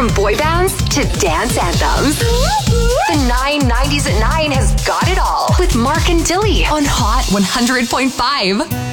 From boy bands to dance anthems. The 990s at 9 has got it all with Mark and Dilly on Hot 100.5.